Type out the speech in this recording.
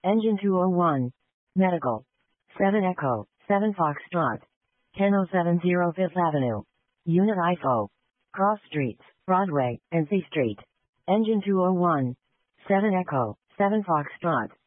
Engine 201. Medical. 7 Echo, 7 Foxtrot. 10070 Fifth Avenue. Unit ISO. Cross Streets, Broadway, and C Street. Engine 201. 7 Echo, 7 Foxtrot.